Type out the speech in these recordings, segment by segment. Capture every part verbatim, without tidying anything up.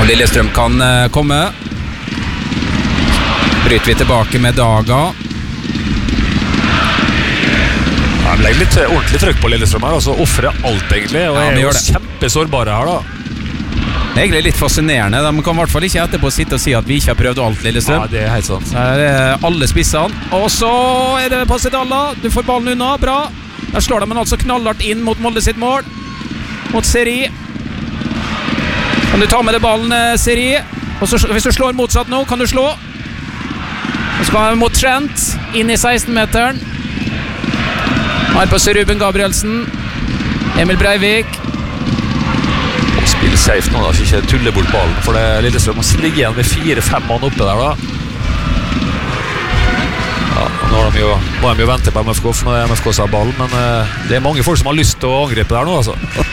Og Lillestrøm kan uh, komme. Bryter vi tilbake med Daga. Ja, de legger litt ordentlig trykk på Lillestrøm her, altså offrer alt egentlig, og ja, er jo det. kjempesårbare her da. Det er egentlig litt fascinerende. De kan i hvert fall ikke etterpå sitte og si at vi ikke har prøvd alt, Lillestrøm. Ja, det er helt sant. Her er alle spissene. Og så er det Passedalla. Du får ballen unna, bra. Der slår de men altså knallhardt inn mot Molde sitt mål. Mot Seri. Kan du ta med deg ballen, Seri? Og så, hvis du slår motsatt nå, kan du slå. Og så kan vi mot Trent. Inn i seksten-meteren. Her på Ruben Gabrielsen. Emil Breivik. Spiller safe nå da, så ikke tulle bort ballen, for det er Lillestrøm må ligge igjen med fire-fem mann oppe der da. Ja, og nå har de jo, må de jo vente på M F K, for nå er M F K som har ballen, men uh, det er mange folk som har lyst til å angripe der nå, altså.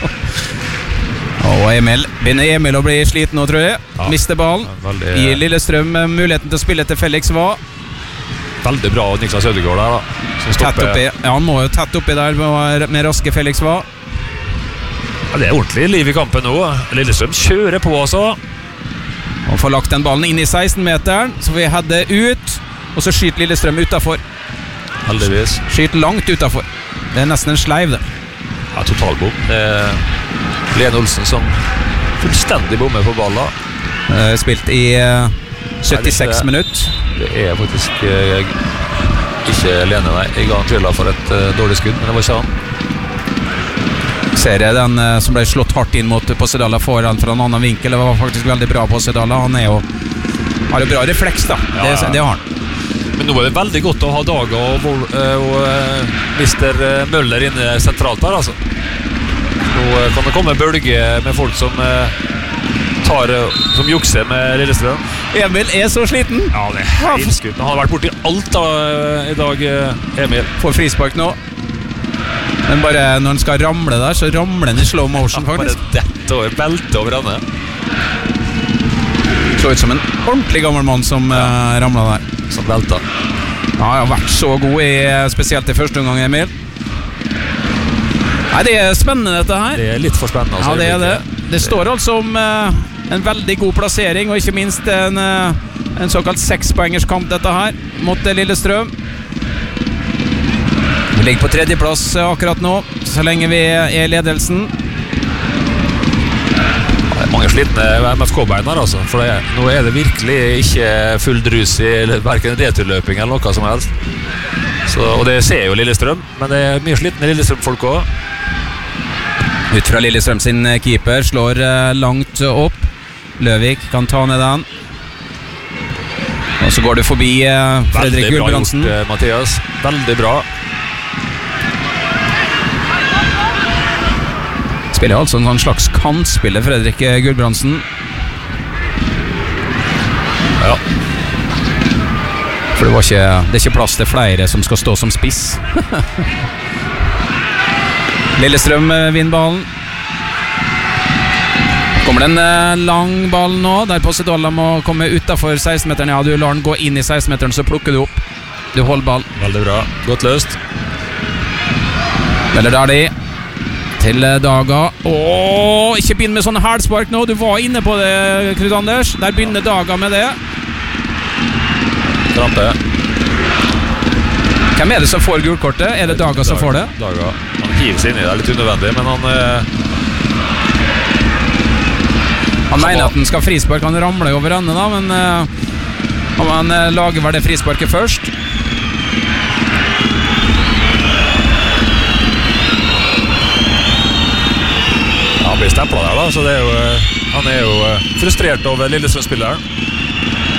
Og Emil, begynner Emil å bli sliten nå, tror jeg. Ja, mister ballen. Veldig, gir Lillestrøm uh, muligheten til å spille til Felix Hva. Veldig bra Niklas Ødegaard der da. Som tett oppi, ja, han må jo tett oppi der med, med raske Felix Hva. Ja, det er ordentlig liv i kampen nå. Lillestrøm kjører på også. Og får lagt den ballen inn i seksten-meteren, så får vi heade ut, og så skyter Lillestrøm utenfor. Heldigvis. Skyter langt utenfor. Det er nesten en sleiv det. Ja, totalbom. Det er Lene Olsen som fullstendig bommer på ballen. Uh, spilt i uh, syttiseks minutter. Det er faktisk uh, ikke Lene, nei. Jeg ga han skylda for et uh, dårlig skudd, men det var ikke han. Ser jeg den uh, som ble slått hardt inn mot Passedalla foran fra en annen vinkel. Det var faktisk veldig bra Passedalla. Han er jo, har jo bra refleks da. Ja, det, det har han. Men nå er det veldig godt å ha Daga og, og, og uh, mister Møller inne sentralt her altså. Nå uh, kan det komme bølge med folk som uh, tar, uh, som jukser med Lillestrøm. Emil er så sliten. Ja, det er helt skutt. Han har vært borti alt da, uh, i dag, uh, Emil. Får frispark nå. Men bare når han skal ramle der, så ramler han i slow motion faktisk. Bare dette over, belte over henne. Så ut som en ordentlig gammel mann som ja. uh, ramlet der. Som belta. Ja, han har vært så god i, spesielt i første omgang, Emil. Nei, det er spennende dette her. Det er litt for spennende. Altså, ja, det er det. Det står altså om uh, en veldig god plassering, og ikke minst en, uh, en såkalt sekspoengerskamp dette her, mot Lillestrøm. Vi ligger på tredjeplass akkurat nå, så lenge vi er i ledelsen. Det er mange slitne M F K-bein her altså, for det er, nå er det virkelig ikke full drus i hverken returløping eller noe som helst. Så, og det ser jo Lillestrøm, men det er mye slitne Lillestrøm-folk også. Ut fra Lillestrøm sin keeper, slår langt opp. Løvik kan ta ned den. Og så går du forbi Fredrik Gulbrandsen. Veldig bra gjort, Mathias. Veldig bra. Spiller altså en slags kantspiller Fredrik Gulbrandsen. Ja. For det, var ikke, det er ikke plass til flere som skal stå som spiss. Lillestrøm vinner ballen. Kommer det en lang ball nå, der Passedalla må komme utenfor seksten-meteren. Ja, du lar den gå inn i seksten-meteren, så plukker du opp. Du holder ball. Veldig bra, godt løst. Eller der de til Daga. Åh, ikke begynn med sånne hælspark nå. Du var inne på det, Knut Anders. Der begynner Daga med det. Trampe. Hvem er det som får gulkortet? Er det Daga, Daga som får det? Daga. Han hiver seg inn i det, det er litt unødvendig, men han eh... Han mener at han skal frispark. Han ramler over ende da, men eh, han eh, lager vel det frisparket først. Han blir stemplet der da, så det er jo, han er jo frustrert over Lillestrøm-spilleren.